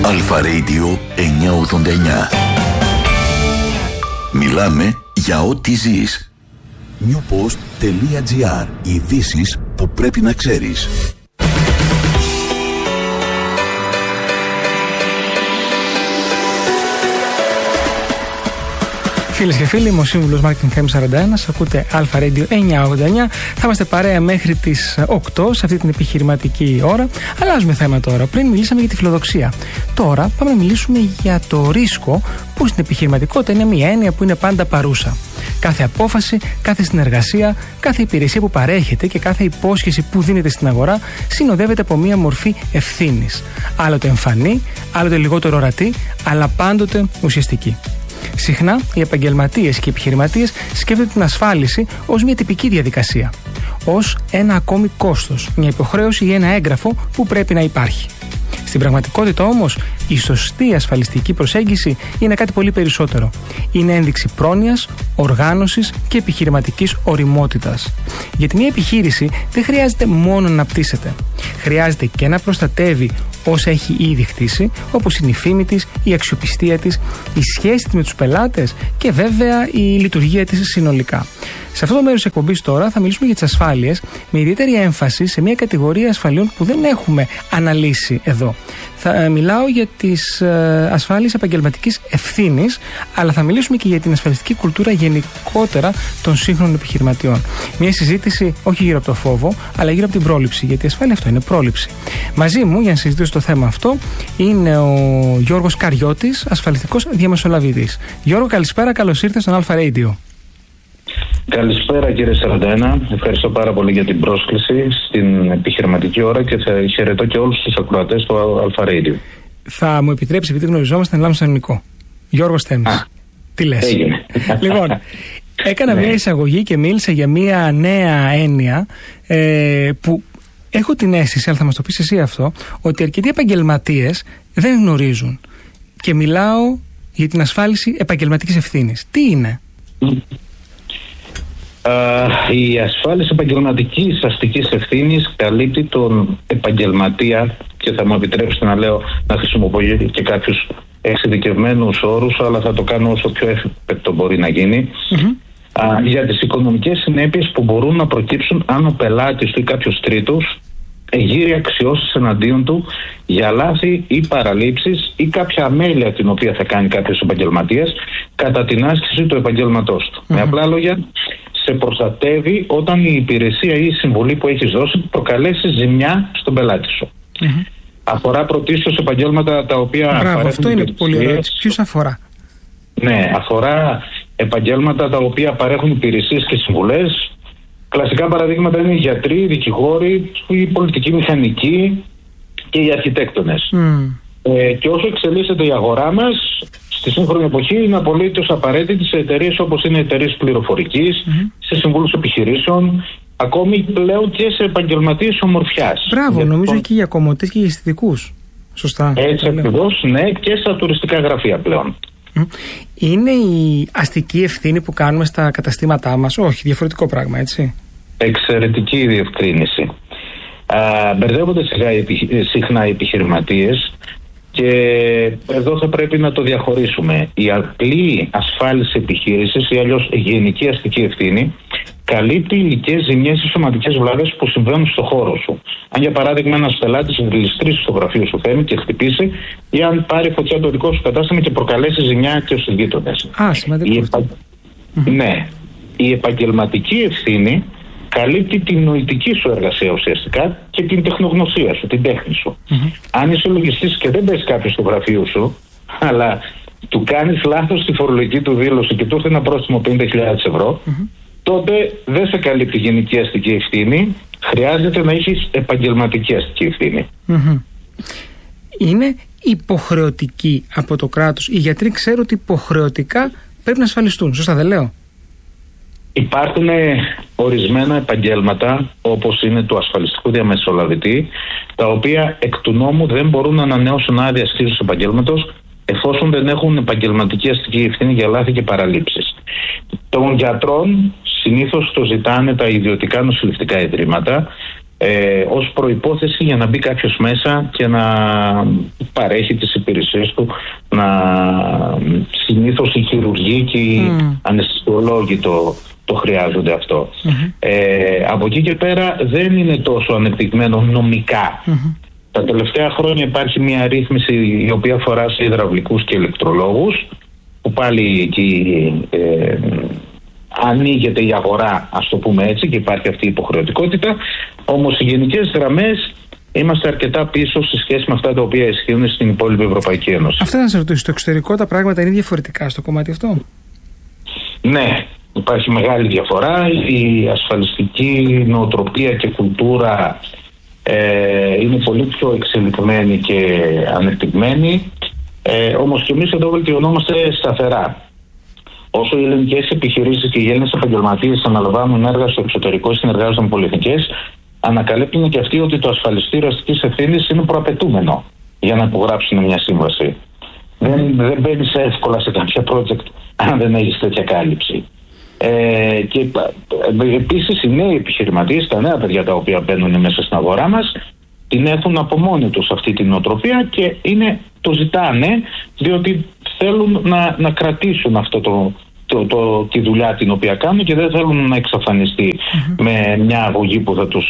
Αλφα Radio 989. Μιλάμε για ό,τι ζεις. newpost.gr. Ειδήσεις που πρέπει να ξέρεις. Φίλες και φίλοι, είμαι ο σύμβουλος Marketing FM 41. Ακούτε Αλφα Radio 989. Θα είμαστε παρέα μέχρι τις 8 σε αυτή την επιχειρηματική ώρα. Αλλάζουμε θέμα τώρα. Πριν μιλήσαμε για τη φιλοδοξία. Τώρα πάμε να μιλήσουμε για το ρίσκο, που στην επιχειρηματικότητα είναι μια έννοια που είναι πάντα παρούσα. Κάθε απόφαση, κάθε συνεργασία, κάθε υπηρεσία που παρέχεται και κάθε υπόσχεση που δίνεται στην αγορά συνοδεύεται από μια μορφή ευθύνης. Άλλοτε εμφανή, άλλοτε λιγότερο ορατή, αλλά πάντοτε ουσιαστική. Συχνά οι επαγγελματίες και οι επιχειρηματίες σκέφτονται την ασφάλιση ως μια τυπική διαδικασία, ως ένα ακόμη κόστος, μια υποχρέωση ή ένα έγγραφο που πρέπει να υπάρχει. Στην πραγματικότητα όμως, η σωστή ασφαλιστική προσέγγιση είναι κάτι πολύ περισσότερο. Είναι ένδειξη πρόνοιας, οργάνωσης και επιχειρηματικής ωριμότητας. Γιατί μια επιχείρηση δεν χρειάζεται μόνο να αναπτύσσεται. Χρειάζεται και να προστατεύει όσα έχει ήδη χτίσει, όπως είναι η φήμη της, η αξιοπιστία της, η σχέση της με τους πελάτες και βέβαια η λειτουργία της συνολικά. Σε αυτό το μέρος της εκπομπής τώρα θα μιλήσουμε για τις ασφάλειες, με ιδιαίτερη έμφαση σε μια κατηγορία ασφαλιών που δεν έχουμε αναλύσει εδώ. Θα μιλάω για τις ασφάλειες επαγγελματικής ευθύνης, αλλά θα μιλήσουμε και για την ασφαλιστική κουλτούρα γενικότερα των σύγχρονων επιχειρηματιών. Μια συζήτηση όχι γύρω από το φόβο, αλλά γύρω από την πρόληψη, γιατί η ασφάλεια αυτό είναι πρόληψη. Μαζί μου για να συζητήσω το θέμα αυτό είναι ο Γιώργος Καριώτης, ασφαλιστικός διαμεσολαβητής. Γιώργο, καλησπέρα, καλώς ήρθες στον Αλφα Radio. Καλησπέρα κύριε 41, ευχαριστώ πάρα πολύ για την πρόσκληση στην επιχειρηματική ώρα και θα χαιρετώ και όλους τους ακροατές του Αλφα Radio. Θα μου επιτρέψει, επειδή γνωριζόμαστε, να μιλάμε στο ελληνικό. Γιώργος Θέμης. Τι λες? Έγινε. Λοιπόν, έκανα μια εισαγωγή και μίλησα για μια νέα έννοια που έχω την αίσθηση, αλλά θα μας το πεις εσύ αυτό, ότι αρκετοί επαγγελματίες δεν γνωρίζουν. Και μιλάω για την ασφάλιση επαγγελματικής ευθύνης. Τι είναι? Η ασφάλιση επαγγελματικής αστικής ευθύνης καλύπτει τον επαγγελματία, και θα μου επιτρέψετε να χρησιμοποιώ και κάποιους εξειδικευμένους όρους, αλλά θα το κάνω όσο πιο εύπεπτο μπορεί να γίνει, για τις οικονομικές συνέπειες που μπορούν να προκύψουν αν ο πελάτης του ή κάποιος τρίτος εγείρει αξιώσεις εναντίον του για λάθη ή παραλήψεις ή κάποια αμέλεια την οποία θα κάνει κάποιος επαγγελματίας κατά την άσκηση του επαγγέλματός του. Με απλά λόγια, σε προστατεύει όταν η υπηρεσία ή η συμβουλή που έχεις δώσει προκαλέσει ζημιά στον πελάτη σου. Αφορά πρωτίστως επαγγέλματα τα οποία. Μπράβο, αυτό είναι πολύ ωραίο. Ποιους αφορά? Ναι, αφορά επαγγέλματα τα οποία παρέχουν υπηρεσίες και συμβουλές. Κλασικά παραδείγματα είναι οι γιατροί, οι δικηγόροι, οι πολιτικοί μηχανικοί και οι αρχιτέκτονες. Και όσο εξελίσσεται η αγορά μας, στη σύγχρονη εποχή είναι απολύτως απαραίτητη σε εταιρείες όπως είναι εταιρείες πληροφορικής, σε συμβούλους επιχειρήσεων, ακόμη πλέον και σε επαγγελματίες ομορφιάς. Μπράβο, νομίζω και για κομμωτές και για αισθητικούς. Σωστά. Έτσι ακριβώς, ναι, και στα τουριστικά γραφεία πλέον. Είναι η αστική ευθύνη που κάνουμε στα καταστήματά μας? Όχι, διαφορετικό πράγμα, έτσι. Εξαιρετική διευκρίνηση. Μπερδεύονται συχνά οι επιχειρηματίες και εδώ θα πρέπει να το διαχωρίσουμε. Η απλή ασφάλιση επιχείρησης ή αλλιώς γενική αστική ευθύνη καλύπτει υλικές ζημιές ή σωματικές βλάβες που συμβαίνουν στο χώρο σου. Αν για παράδειγμα ένας πελάτης γλιστρήσει στο γραφείο σου φέρνει και χτυπήσει, ή αν πάρει φωτιά το δικό σου κατάστημα και προκαλέσει ζημιά και στους γείτονες. Σημαντικό. Ναι. Η επαγγελματική ευθύνη καλύπτει την νοητική σου εργασία ουσιαστικά και την τεχνογνωσία σου, την τέχνη σου. Αν είσαι λογιστής και δεν πες κάποιος στο γραφείο σου, αλλά του κάνεις λάθος στη φορολογική του δήλωση και του έρθει ένα πρόστιμο 50.000 ευρώ, τότε δεν σε καλύπτει γενική αστική ευθύνη, χρειάζεται να έχεις επαγγελματική αστική ευθύνη. Είναι υποχρεωτική από το κράτος? Οι γιατροί ξέρω ότι υποχρεωτικά πρέπει να ασφαλιστούν, σωστά δεν λέω? Υπάρχουν ορισμένα επαγγέλματα, όπως είναι του ασφαλιστικού διαμεσολαβητή, τα οποία εκ του νόμου δεν μπορούν να ανανεώσουν άδεια ασκήσεως επαγγέλματος εφόσον δεν έχουν επαγγελματική αστική ευθύνη για λάθη και παραλήψεις. Των γιατρών συνήθως το ζητάνε τα ιδιωτικά νοσηλευτικά ιδρύματα, ως προϋπόθεση για να μπει κάποιος μέσα και να παρέχει τις υπηρεσίες του. Συνήθως οι χειρουργοί και οι αναισθησιολόγοι το χρειάζονται αυτό. Από εκεί και πέρα δεν είναι τόσο ανεπτυγμένο νομικά. Τα τελευταία χρόνια υπάρχει μια ρύθμιση η οποία αφορά σε υδραυλικούς και ηλεκτρολόγους, που πάλι εκεί ανοίγεται η αγορά, ας το πούμε έτσι, και υπάρχει αυτή η υποχρεωτικότητα. Όμως οι γενικές γραμμές είμαστε αρκετά πίσω σε σχέση με αυτά τα οποία ισχύουν στην υπόλοιπη Ευρωπαϊκή Ένωση. Αυτό να σας ρωτήσω, στο εξωτερικό τα πράγματα είναι διαφορετικά στο κομμάτι αυτό? Ναι, υπάρχει μεγάλη διαφορά. Η ασφαλιστική νοοτροπία και κουλτούρα είναι πολύ πιο εξελιγμένη και ανεπτυγμένη. Όμως και εμείς εδώ βελτιωνόμαστε σταθερά. Όσο οι ελληνικές επιχειρήσεις και οι Έλληνες επαγγελματίες αναλαμβάνουν έργα στο εξωτερικό, συνεργάζονται με πολυεθνικές, ανακαλύπτουν και αυτοί ότι το ασφαλιστήριο αστικής ευθύνης είναι προαπαιτούμενο για να υπογράψουν μια σύμβαση. Δεν μπαίνεις εύκολα σε κάποια project αν δεν έχεις τέτοια κάλυψη. Και επίσης οι νέοι επιχειρηματίες, τα νέα παιδιά τα οποία μπαίνουν μέσα στην αγορά μας, την έχουν από μόνοι τους αυτή την νοοτροπία και το ζητάνε, διότι θέλουν να κρατήσουν αυτό τη δουλειά την οποία κάνουν και δεν θέλουν να εξαφανιστεί με μια αγωγή που θα τους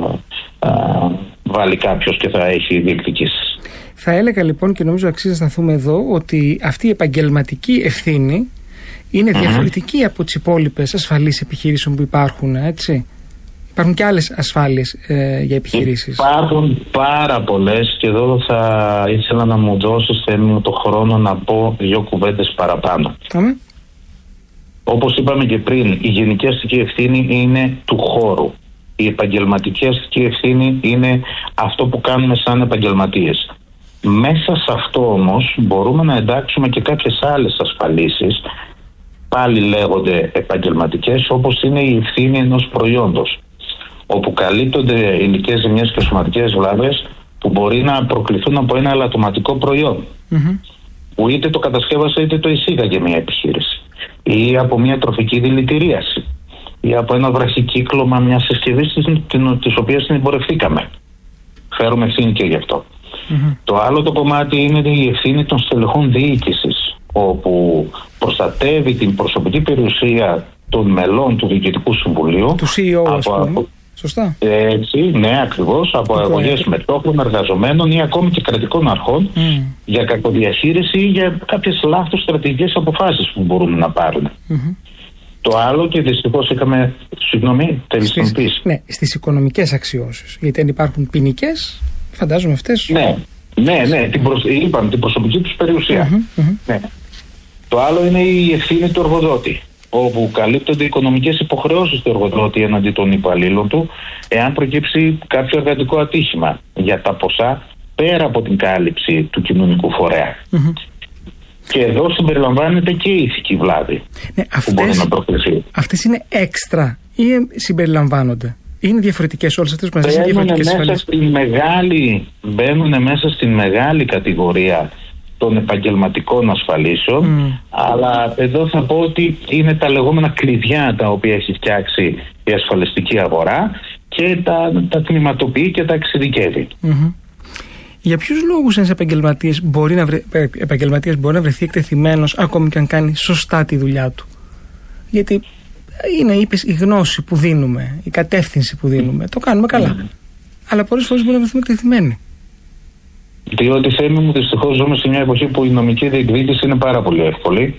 βάλει κάποιος και θα έχει διεκδικήσεις. Θα έλεγα λοιπόν, και νομίζω αξίζει να σταθούμε εδώ, ότι αυτή η επαγγελματική ευθύνη είναι διαφορετική από τις υπόλοιπες ασφαλείς επιχειρήσεων που υπάρχουν, έτσι. Υπάρχουν και άλλες ασφάλειες για επιχειρήσεις. Υπάρχουν πάρα πολλές και εδώ θα ήθελα να μου δώσεις το χρόνο να πω 2 κουβέντες παραπάνω. Όπως είπαμε και πριν, η γενική αστική ευθύνη είναι του χώρου. Η επαγγελματική αστική ευθύνη είναι αυτό που κάνουμε σαν επαγγελματίες. Μέσα σε αυτό όμως μπορούμε να εντάξουμε και κάποιες άλλες ασφαλίσεις, πάλι λέγονται επαγγελματικές, όπως είναι η ευθύνη ενός προϊόντος, όπου καλύπτονται υλικές ζημιές και σωματικές βλάβες που μπορεί να προκληθούν από ένα ελαττωματικό προϊόν, που είτε το κατασκεύασε είτε το εισήγαγε μια επιχείρηση, ή από μια τροφική δηλητηρίαση, ή από ένα βραχικύκλωμα μιας συσκευής της οποίας την εμπορευθήκαμε. Φέρουμε ευθύνη και γι' αυτό. Το άλλο το κομμάτι είναι η ευθύνη των στελεχών διοίκησης, όπου προστατεύει την προσωπική περιουσία των μελών του Διοικητικού Συμβουλίου, του CEO, ας πούμε. Σωστά. Έτσι, ναι, ακριβώς, από αγωγές μετόχων, εργαζομένων ή ακόμη και κρατικών αρχών για κακοδιαχείριση ή για κάποιες λάθος στρατηγικές αποφάσεις που μπορούν να πάρουν. Το άλλο, και δυστυχώς είχαμε. Συγγνώμη, θέλεις να πεις? Ναι, στις οικονομικές αξιώσεις. Γιατί αν υπάρχουν ποινικές, φαντάζομαι αυτές. Ναι, είπαμε την προσωπική τους περιουσία. Ναι. Το άλλο είναι η ευθύνη του εργοδότη, όπου καλύπτονται οι οικονομικές υποχρεώσεις του εργοδότη εναντί των υπαλλήλων του, εάν προκύψει κάποιο εργατικό ατύχημα, για τα ποσά πέρα από την κάλυψη του κοινωνικού φορέα. Και εδώ συμπεριλαμβάνεται και η ηθική βλάβη, που μπορεί να προκληθεί. Αυτές είναι έξτρα ή συμπεριλαμβάνονται? Είναι διαφορετικές όλες αυτές που μας είναι διαφορετικές ασφαλείς? Μπαίνουν μέσα στην μεγάλη κατηγορία των επαγγελματικών ασφαλίσεων, αλλά εδώ θα πω ότι είναι τα λεγόμενα κλειδιά τα οποία έχει φτιάξει η ασφαλιστική αγορά και τα τμηματοποιεί και τα εξειδικεύει. Για ποιους λόγους ένας επαγγελματίας μπορεί να βρεθεί εκτεθειμένος ακόμη και αν κάνει σωστά τη δουλειά του? Γιατί είπες, η γνώση που δίνουμε, η κατεύθυνση που δίνουμε, το κάνουμε καλά. Αλλά πολλές φορές μπορεί να βρεθούμε εκτεθειμένοι. Διότι, Θέμη μου, δυστυχώς ζούμε σε μια εποχή που η νομική διεκδίκηση είναι πάρα πολύ εύκολη.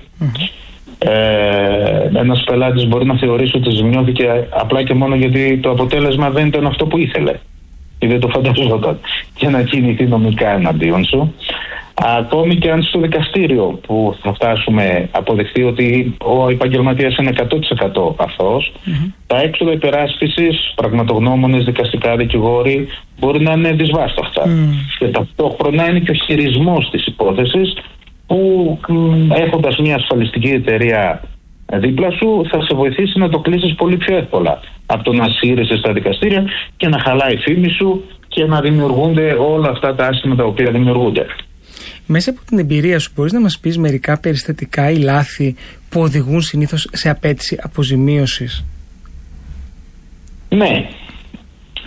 Ένας πελάτης μπορεί να θεωρήσει ότι ζημιώθηκε απλά και μόνο γιατί το αποτέλεσμα δεν ήταν αυτό που ήθελε ή δεν το φανταζόταν, και να κινηθεί νομικά εναντίον σου. Ακόμη και αν στο δικαστήριο που θα φτάσουμε αποδεχτεί ότι ο επαγγελματίας είναι 100% αθώος, τα έξοδα υπεράσπισης, πραγματογνώμονες, δικαστικά δικηγόροι μπορεί να είναι δυσβάσταχτα. Και ταυτόχρονα είναι και ο χειρισμός της υπόθεσης, που έχοντας μια ασφαλιστική εταιρεία δίπλα σου θα σε βοηθήσει να το κλείσεις πολύ πιο εύκολα από το να σύρεσαι στα δικαστήρια και να χαλάει η φήμη σου και να δημιουργούνται όλα αυτά τα άσχημα τα οποία δημιουργούνται. Μέσα από την εμπειρία σου μπορείς να μας πεις μερικά περιστατικά ή λάθη που οδηγούν συνήθως σε απέτηση αποζημίωσης? Ναι.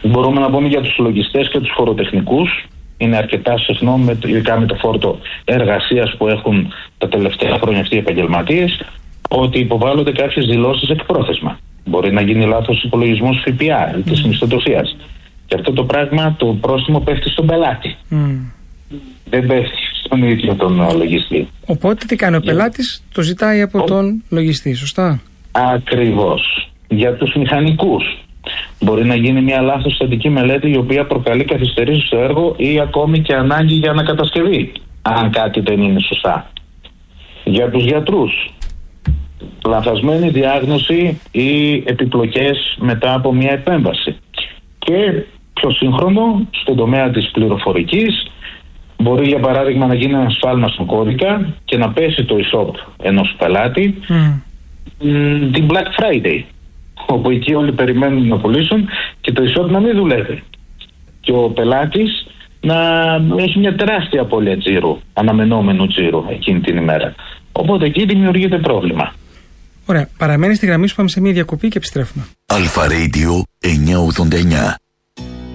Μπορούμε να πούμε για τους λογιστές και τους φοροτεχνικούς. Είναι αρκετά συχνό, ειδικά με το φόρτο εργασίας που έχουν τα τελευταία χρόνια αυτοί οι επαγγελματίες, ότι υποβάλλονται κάποιες δηλώσεις εκπρόθεσμα. Μπορεί να γίνει λάθος υπολογισμός ΦΠΑ ή της μισθοδοσίας. Και αυτό το πράγμα, το πρόστιμο πέφτει στον πελάτη. Δεν πέφτει στον ίδιο τον λογιστή. Οπότε τι κάνει ο πελάτης, το ζητάει από τον λογιστή, σωστά? Ακριβώς. Για τους μηχανικούς, μπορεί να γίνει μια λάθος στατική μελέτη η οποία προκαλεί καθυστερήσεις στο έργο ή ακόμη και ανάγκη για ανακατασκευή, αν κάτι δεν είναι σωστά. Για τους γιατρούς, λανθασμένη διάγνωση ή επιπλοκές μετά από μια επέμβαση. Και πιο σύγχρονο, στον τομέα της πληροφορικής, μπορεί για παράδειγμα να γίνει ένα σφάλμα στον κώδικα και να πέσει το e-shop ενός πελάτη την Black Friday, όπου εκεί όλοι περιμένουν να πουλήσουν και το e-shop να μην δουλεύει. Και ο πελάτης να έχει μια τεράστια απώλεια τζίρου, αναμενόμενου τζίρου εκείνη την ημέρα. Οπότε εκεί δημιουργείται πρόβλημα. Ωραία. Παραμένει στη γραμμή σου, πάμε σε μια διακοπή και επιστρέφουμε. Αλφα Radio 989.